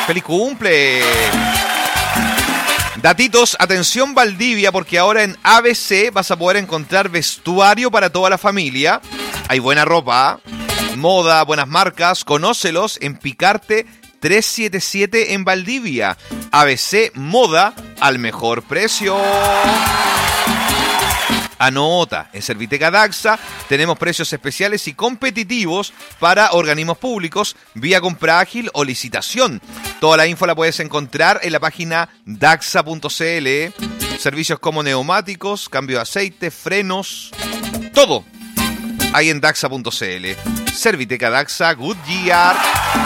¡Feliz cumple! Datitos, atención Valdivia, porque ahora en ABC vas a poder encontrar vestuario para toda la familia. Hay buena ropa, moda, buenas marcas. Conócelos en Picarte 377 en Valdivia. ABC Moda al mejor precio. Anota, en Serviteca Daxa tenemos precios especiales y competitivos para organismos públicos vía compra ágil o licitación. Toda la info la puedes encontrar en la página daxa.cl. Servicios como neumáticos, cambio de aceite, frenos, todo hay en daxa.cl. Serviteca Daxa, Goodyear.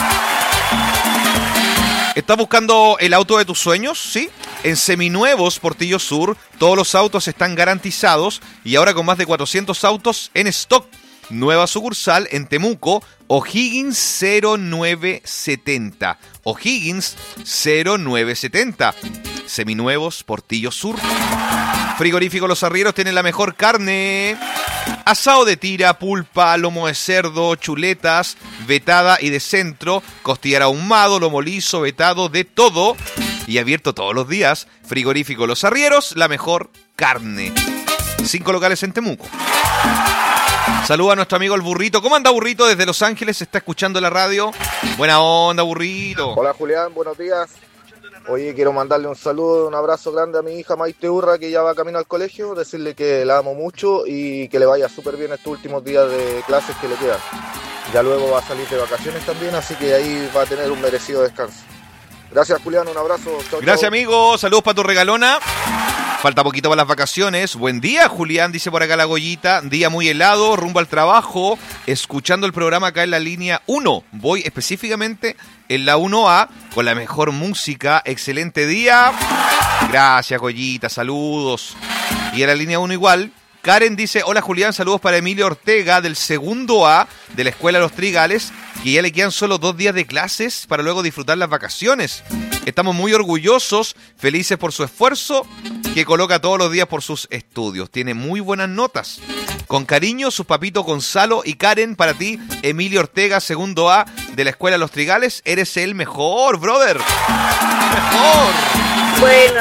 ¿Estás buscando el auto de tus sueños? ¿Sí? En Seminuevos Portillo Sur, todos los autos están garantizados y ahora con más de 400 autos en stock. Nueva sucursal en Temuco, O'Higgins 0970. O'Higgins 0970. Seminuevos Portillo Sur. Frigorífico Los Arrieros tienen la mejor carne. Asado de tira, pulpa, lomo de cerdo, chuletas, vetada y de centro, costillar ahumado, lomo liso, vetado, de todo. Y abierto todos los días. Frigorífico Los Arrieros, la mejor carne. 5 locales en Temuco. Saluda a nuestro amigo el Burrito. ¿Cómo anda Burrito? Desde Los Ángeles está escuchando la radio. Buena onda, Burrito. Hola Julián, buenos días. Oye, quiero mandarle un saludo, un abrazo grande a mi hija Maite Urra, que ya va camino al colegio, decirle que la amo mucho y que le vaya súper bien estos últimos días de clases que le quedan. Ya luego va a salir de vacaciones también, así que ahí va a tener un merecido descanso. Gracias Julián, un abrazo. Chau, gracias chau. amigo, saludos para tu regalona. Falta poquito para las vacaciones. Buen día, Julián, dice por acá la Goyita. Día muy helado, rumbo al trabajo, escuchando el programa acá en la línea 1. Voy específicamente en la 1A con la mejor música. Excelente día. Gracias, Goyita, saludos. Y en la línea 1 igual. Karen dice, hola Julián, saludos para Emilio Ortega del segundo A de la Escuela Los Trigales, que ya le quedan solo 2 días de clases para luego disfrutar las vacaciones. Estamos muy orgullosos, felices por su esfuerzo, que coloca todos los días por sus estudios. Tiene muy buenas notas. Con cariño, sus papitos Gonzalo y Karen, para ti, Emilio Ortega, segundo A de la Escuela Los Trigales. Eres el mejor, brother. Mejor. Bueno.